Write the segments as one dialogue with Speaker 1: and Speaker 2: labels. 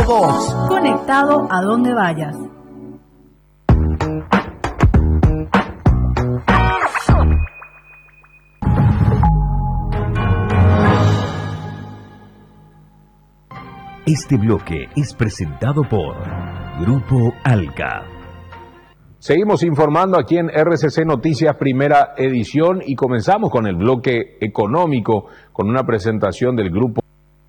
Speaker 1: Todos.
Speaker 2: Conectado a donde vayas.
Speaker 3: Este bloque es presentado por Grupo Alca.
Speaker 4: Seguimos informando aquí en RCC Noticias, primera edición, y comenzamos con el bloque económico, con una presentación del grupo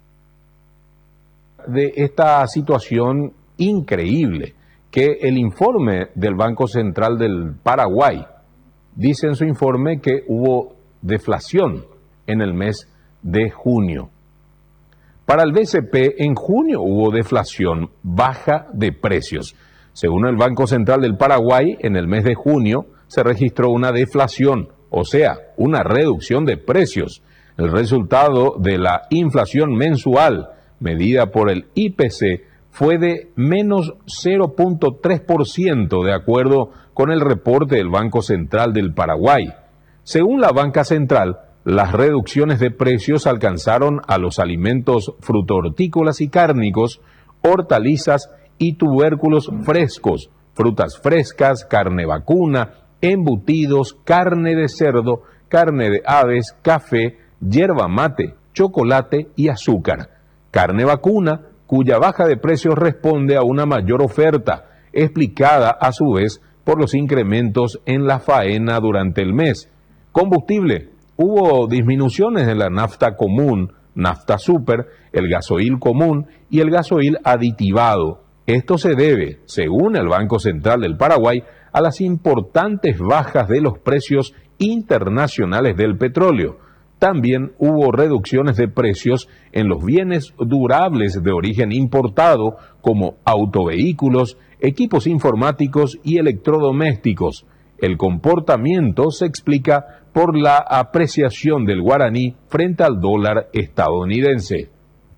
Speaker 4: de esta situación increíble, que el informe del Banco Central del Paraguay dice en su informe que hubo deflación en el mes de junio. Para el BCP, en junio hubo deflación, baja de precios. Según el Banco Central del Paraguay, en el mes de junio se registró una deflación, o sea, una reducción de precios. El resultado de la inflación mensual, medida por el IPC, fue de menos 0.3%, de acuerdo con el reporte del Banco Central del Paraguay. Según la banca central, las reducciones de precios alcanzaron a los alimentos frutohortícolas y cárnicos, hortalizas y tubérculos frescos, frutas frescas, carne vacuna, embutidos, carne de cerdo, carne de aves, café, yerba mate, chocolate y azúcar. Carne vacuna, cuya baja de precios responde a una mayor oferta, explicada a su vez por los incrementos en la faena durante el mes. Combustible. Hubo disminuciones en la nafta común, nafta super, el gasoil común y el gasoil aditivado. Esto se debe, según el Banco Central del Paraguay, a las importantes bajas de los precios internacionales del petróleo. También hubo reducciones de precios en los bienes durables de origen importado, como autovehículos, equipos informáticos y electrodomésticos. El comportamiento se explica por la apreciación del guaraní frente al dólar estadounidense.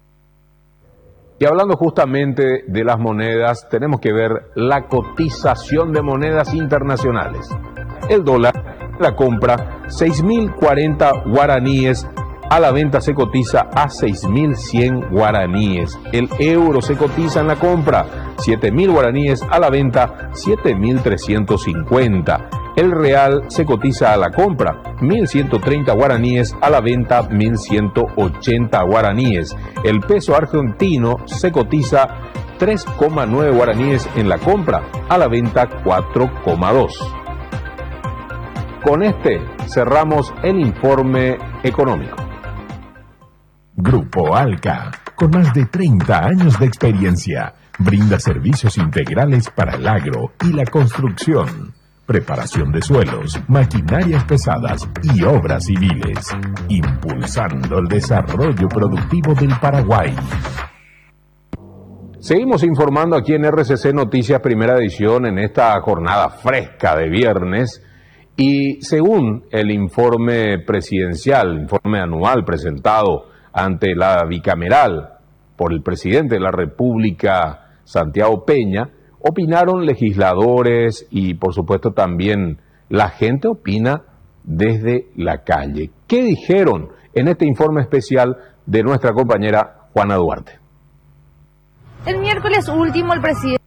Speaker 4: Y hablando justamente de las monedas, tenemos que ver la cotización de monedas internacionales. El dólar, la compra, 6.040 guaraníes, a la venta se cotiza a 6.100 guaraníes. El euro se cotiza en la compra, 7.000 guaraníes, a la venta 7.350. El real se cotiza a la compra, 1.130 guaraníes, a la venta 1.180 guaraníes. El peso argentino se cotiza 3,9 guaraníes en la compra, a la venta 4,2. Con este cerramos el informe económico.
Speaker 3: Grupo Alca, con más de 30 años de experiencia, brinda servicios integrales para el agro y la construcción. Preparación de suelos, maquinarias pesadas y obras civiles, impulsando el desarrollo productivo del Paraguay.
Speaker 4: Seguimos informando aquí en RCC Noticias, primera edición, en esta jornada fresca de viernes, y según el informe presidencial, informe anual presentado ante la bicameral por el presidente de la República, Santiago Peña, opinaron legisladores y por supuesto también la gente opina desde la calle. ¿Qué dijeron en este informe especial de nuestra compañera Juana Duarte?
Speaker 5: El miércoles último el presidente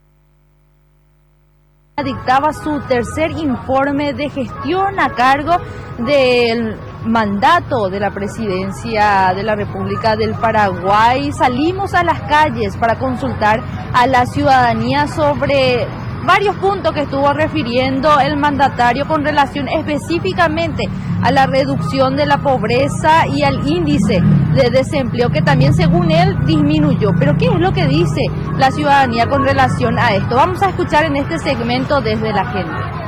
Speaker 5: dictaba su tercer informe de gestión a cargo del mandato de la presidencia de la República del Paraguay. Salimos a las calles para consultar a la ciudadanía sobre varios puntos que estuvo refiriendo el mandatario con relación específicamente a la reducción de la pobreza y al índice de desempleo, que también según él disminuyó. Pero ¿qué es lo que dice la ciudadanía con relación a esto? Vamos a escuchar en este segmento desde la gente.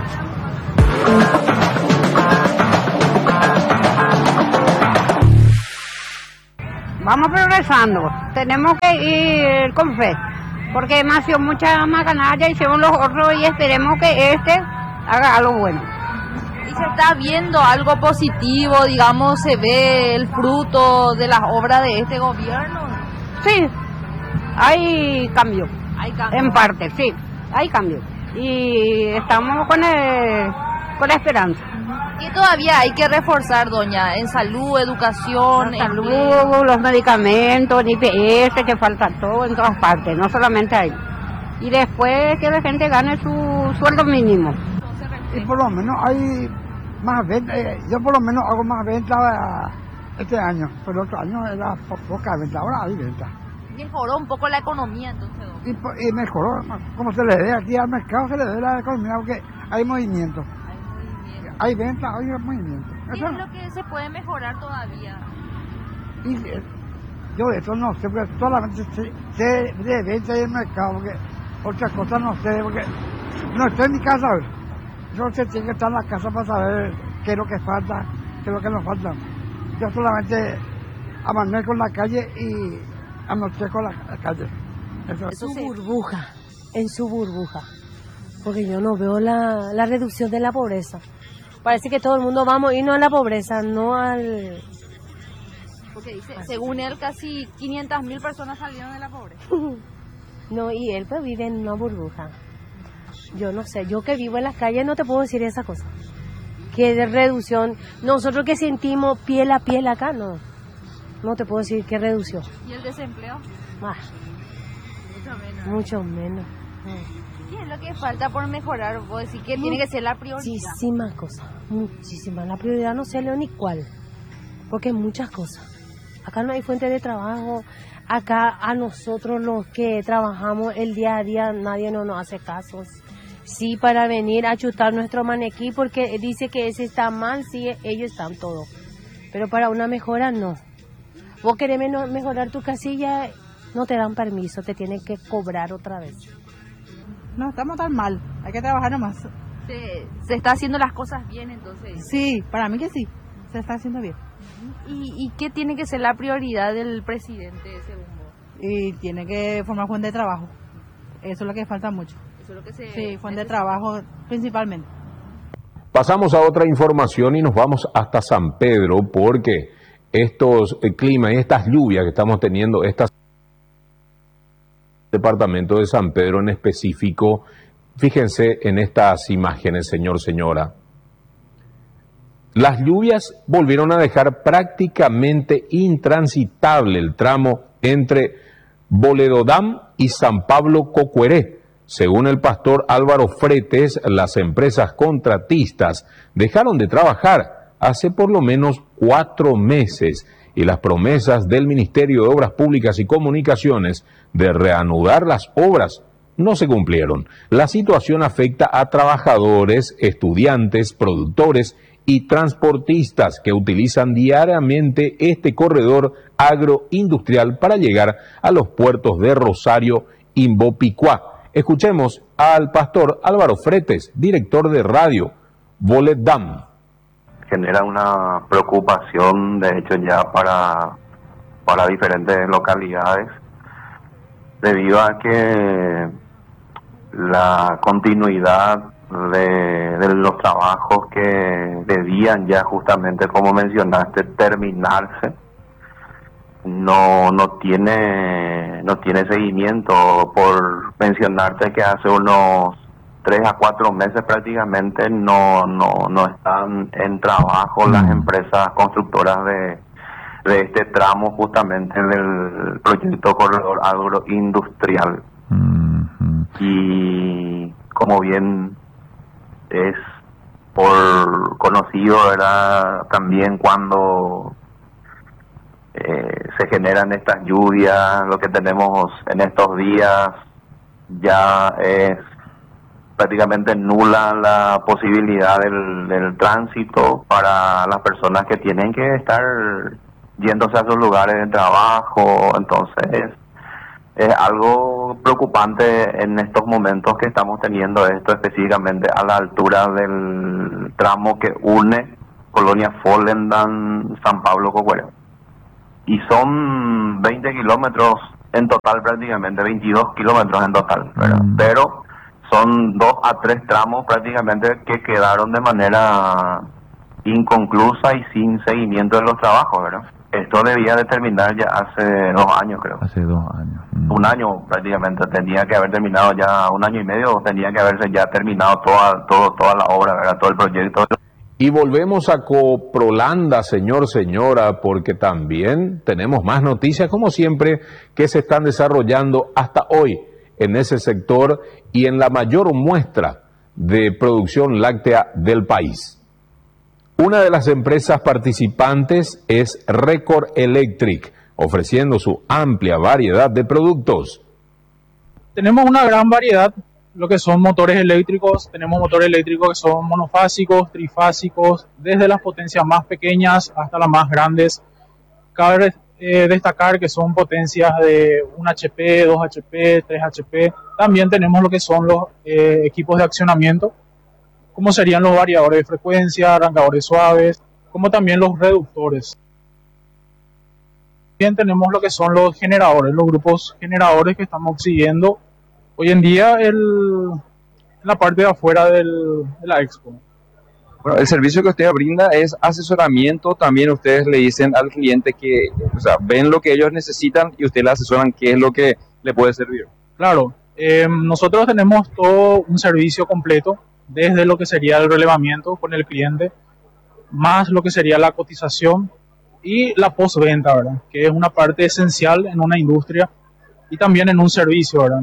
Speaker 6: Vamos progresando, tenemos que ir con fe, porque hemos sido mucha más canalla y según los otros, y esperemos que haga algo bueno.
Speaker 5: ¿Y se está viendo algo positivo, digamos, se ve el fruto de las obras de este gobierno?
Speaker 6: Sí, hay cambio, en parte, sí, hay cambio. Y estamos con la esperanza.
Speaker 5: ¿Qué todavía hay que reforzar, doña? En salud, educación,
Speaker 6: La salud, los medicamentos, el IPS, que falta todo en todas partes, no solamente ahí. Y después que la gente gane su sueldo mínimo.
Speaker 1: Y por lo menos hay más ventas, yo por lo menos hago más ventas este año, pero el otro año era poca venta, ahora hay venta.
Speaker 5: Mejoró un poco la economía, entonces, don.
Speaker 1: Y mejoró, como se le dé aquí al mercado, se le dé la economía, porque hay movimiento. Hay venta, hay movimiento.
Speaker 5: ¿Qué es lo que se puede mejorar todavía?
Speaker 1: Y yo de eso no sé, porque solamente sé de venta y el mercado, porque otra cosa no sé, porque no estoy en mi casa hoy. Yo sé tiene que estar en la casa para saber qué es lo que falta, qué es lo que nos falta. Yo solamente amanezco en la calle y anochezco en la calle. Eso es.
Speaker 7: En su burbuja, porque yo no veo la reducción de la pobreza. Parece que todo el mundo vamos a irnos a la pobreza, no al...
Speaker 5: Porque dice, según él, casi 500.000 personas salieron de la pobreza.
Speaker 7: No, y él pues vive en una burbuja. Yo no sé, yo que vivo en las calles no te puedo decir esa cosa. Que de reducción, nosotros que sentimos piel a piel acá, no te puedo decir qué reducción.
Speaker 5: ¿Y el desempleo?
Speaker 7: Ah,
Speaker 5: Mucho menos.
Speaker 7: mucho menos.
Speaker 5: ¿Qué es lo que falta por mejorar? Vos decís que tiene que ser la prioridad.
Speaker 7: Muchísimas cosas, muchísimas. La prioridad no sé ni cuál, porque hay muchas cosas. Acá no hay fuente de trabajo, acá a nosotros los que trabajamos el día a día nadie nos hace caso. Sí, para venir a chutar nuestro maniquí porque dice que ese está mal, sí, ellos están todos. Pero para una mejora no. Vos querés mejorar tu casilla, no te dan permiso, te tienen que cobrar otra vez.
Speaker 2: No estamos tan mal, hay que trabajar nomás.
Speaker 5: Se está haciendo las cosas bien, entonces.
Speaker 2: Sí, para mí que sí, se está haciendo bien.
Speaker 5: ¿Y qué tiene que ser la prioridad del presidente, según vos?
Speaker 2: Y tiene que formar fuente de trabajo. Eso es lo que falta mucho.
Speaker 5: Eso es lo que se
Speaker 2: Sí, fuente de trabajo principalmente.
Speaker 4: Pasamos a otra información y nos vamos hasta San Pedro porque estos climas y estas lluvias que estamos teniendo, departamento de San Pedro en específico, fíjense en estas imágenes, señor, señora. Las lluvias volvieron a dejar prácticamente intransitable el tramo entre Boledodam y San Pablo Cocueré. Según el pastor Álvaro Fretes, las empresas contratistas dejaron de trabajar hace por lo menos 4 meses y las promesas del Ministerio de Obras Públicas y Comunicaciones de reanudar las obras no se cumplieron. La situación afecta a trabajadores, estudiantes, productores y transportistas que utilizan diariamente este corredor agroindustrial para llegar a los puertos de Rosario y Imbopicuá. Escuchemos al pastor Álvaro Fretes, director de radio Boledam.
Speaker 8: Genera una preocupación, de hecho, ya para diferentes localidades, debido a que la continuidad de los trabajos que debían ya justamente, como mencionaste, terminarse, no tiene seguimiento. Por mencionarte que hace unos 3 a 4 meses prácticamente no están en trabajo las empresas constructoras de este tramo justamente del proyecto Corredor Agroindustrial. Y como bien es por conocido, era también cuando se generan estas lluvias, lo que tenemos en estos días ya es prácticamente nula la posibilidad del tránsito para las personas que tienen que estar yéndose a sus lugares de trabajo. Entonces es algo preocupante en estos momentos que estamos teniendo esto, específicamente a la altura del tramo que une Colonia Follendam, San Pablo Cocueré. Y son 20 kilómetros en total, prácticamente 22 kilómetros en total, ¿verdad? Pero son 2 a 3 tramos prácticamente que quedaron de manera inconclusa y sin seguimiento de los trabajos, ¿verdad? Esto debía de terminar ya hace 2 años, creo.
Speaker 9: Hace 2 años.
Speaker 8: 1 año prácticamente, tenía que haber terminado ya 1 año y medio, tenía que haberse ya terminado toda la obra, ¿verdad? Todo el proyecto.
Speaker 4: Y volvemos a Coprolanda, señor, señora, porque también tenemos más noticias, como siempre, que se están desarrollando hasta hoy en ese sector y en la mayor muestra de producción láctea del país. Una de las empresas participantes es Record Electric, ofreciendo su amplia variedad de productos.
Speaker 9: Tenemos una gran variedad, lo que son motores eléctricos. Tenemos motores eléctricos que son monofásicos, trifásicos, desde las potencias más pequeñas hasta las más grandes. Cabe destacar que son potencias de 1 HP, 2 HP, 3 HP. También tenemos lo que son los equipos de accionamiento, como serían los variadores de frecuencia, arrancadores suaves, como también los reductores. También tenemos lo que son los generadores, los grupos generadores que estamos siguiendo hoy en día en la parte de afuera de la expo.
Speaker 10: Bueno, el servicio que usted brinda es asesoramiento. También ustedes le dicen al cliente que, o sea, ven lo que ellos necesitan y ustedes le asesoran qué es lo que le puede servir.
Speaker 9: Claro, nosotros tenemos todo un servicio completo, desde lo que sería el relevamiento con el cliente, más lo que sería la cotización y la postventa, ¿verdad? Que es una parte esencial en una industria y también en un servicio, ¿verdad?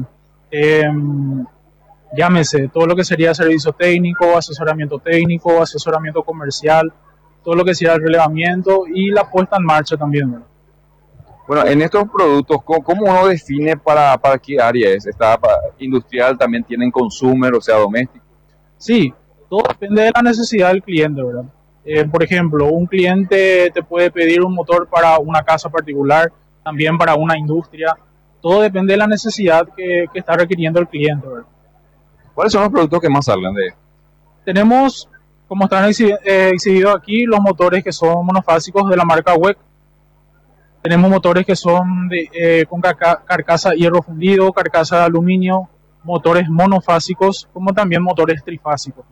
Speaker 9: Llámese todo lo que sería servicio técnico, asesoramiento comercial, todo lo que sería el relevamiento y la puesta en marcha también, ¿verdad?
Speaker 10: Bueno, en estos productos, ¿cómo uno define para qué área es? ¿Está industrial? ¿También tienen consumer, o sea, doméstico?
Speaker 9: Sí, todo depende de la necesidad del cliente, ¿verdad? Por ejemplo, un cliente te puede pedir un motor para una casa particular, también para una industria. Todo depende de la necesidad que está requiriendo el cliente, ¿verdad?
Speaker 10: ¿Cuáles son los productos que más salgan de esto?
Speaker 9: Tenemos, como están exhibidos aquí, los motores que son monofásicos de la marca WEC. Tenemos motores que son con carcasa hierro fundido, carcasa de aluminio, motores monofásicos, como también motores trifásicos.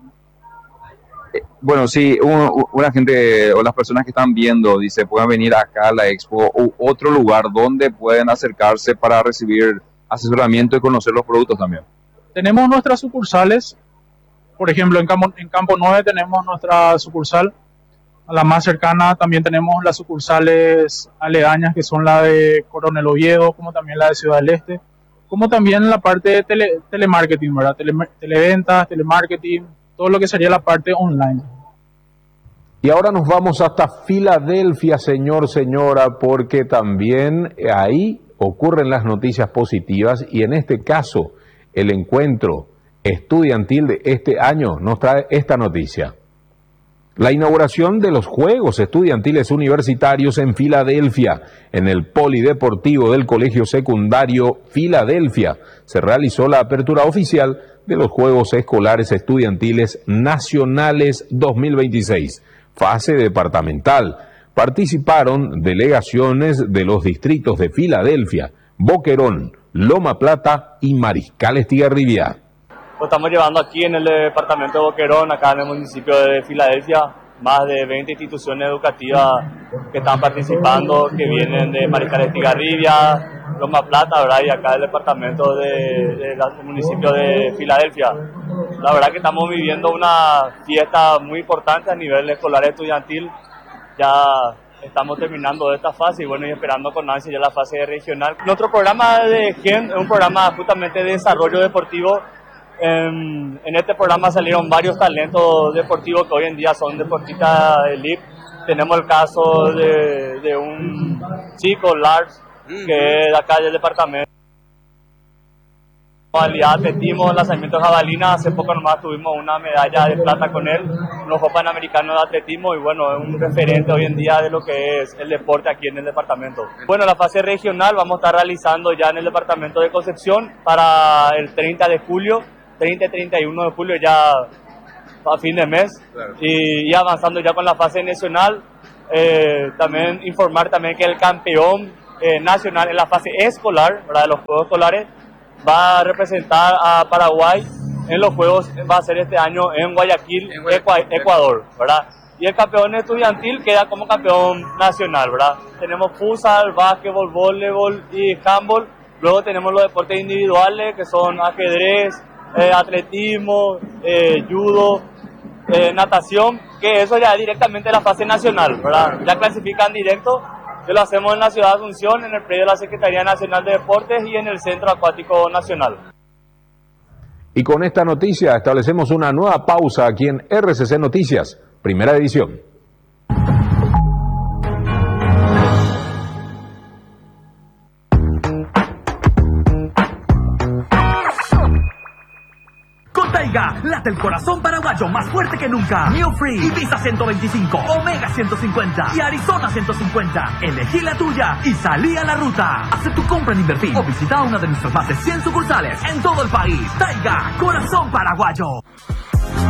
Speaker 10: Bueno, si una gente o las personas que están viendo, dice, pueden venir acá a la expo u otro lugar donde pueden acercarse para recibir asesoramiento y conocer los productos también.
Speaker 9: Tenemos nuestras sucursales, por ejemplo, en Campo 9 tenemos nuestra sucursal, a la más cercana. También tenemos las sucursales aledañas, que son la de Coronel Oviedo, como también la de Ciudad del Este, como también la parte de telemarketing, ¿verdad? Televentas, telemarketing, todo lo que sería la parte online.
Speaker 4: Y ahora nos vamos hasta Filadelfia, señor, señora, porque también ahí ocurren las noticias positivas y en este caso el encuentro estudiantil de este año nos trae esta noticia. La inauguración de los Juegos Estudiantiles Universitarios en Filadelfia, en el Polideportivo del Colegio Secundario Filadelfia, se realizó la apertura oficial de los Juegos Escolares Estudiantiles Nacionales 2026, fase departamental. Participaron delegaciones de los distritos de Filadelfia, Boquerón, Loma Plata y Mariscal Estigarribia.
Speaker 11: Lo estamos llevando aquí en el departamento de Boquerón, acá en el municipio de Filadelfia, más de 20 instituciones educativas que están participando, que vienen de Mariscal Estigarribia, Loma Plata, ¿verdad? Y acá el departamento del municipio de Filadelfia. La verdad que estamos viviendo una fiesta muy importante a nivel escolar estudiantil. Ya estamos terminando esta fase y bueno, y esperando con ansia ya la fase regional. Nuestro programa de GEM es un programa justamente de desarrollo deportivo. En este programa salieron varios talentos deportivos que hoy en día son deportistas de elite. Tenemos el caso de un chico, Lars, que es de acá del departamento. Atletismo, lanzamiento de jabalina, hace poco nomás tuvimos una medalla de plata con él, en los Juegos Panamericanos de Atletismo, y bueno, es un referente hoy en día de lo que es el deporte aquí en el departamento. Bueno, la fase regional vamos a estar realizando ya en el departamento de Concepción para el 30 de julio, 30 y 31 de julio ya a fin de mes, claro. Y avanzando ya con la fase nacional. También informar también que el campeón nacional en la fase escolar, ¿verdad?, de los Juegos Escolares, va a representar a Paraguay en los Juegos, va a ser este año en Guayaquil, Ecuador, ¿verdad? Y el campeón estudiantil queda como campeón nacional, ¿verdad? Tenemos futsal, básquetbol, voleibol y handball. Luego tenemos los deportes individuales, que son ajedrez, atletismo, judo, natación, que eso ya es directamente la fase nacional, ¿verdad? Ya clasifican directo, que lo hacemos en la ciudad de Asunción, en el predio de la Secretaría Nacional de Deportes y en el Centro Acuático Nacional.
Speaker 4: Y con esta noticia establecemos una nueva pausa aquí en RCC Noticias, primera edición.
Speaker 12: Con Taiga, late el corazón paraguayo más fuerte que nunca. New Free, Ibiza 125, Omega 150 y Arizona 150. Elegí la tuya y salí a la ruta. Haz tu compra en Inverfin o visita una de nuestras más de 100 sucursales en todo el país. Taiga, corazón paraguayo.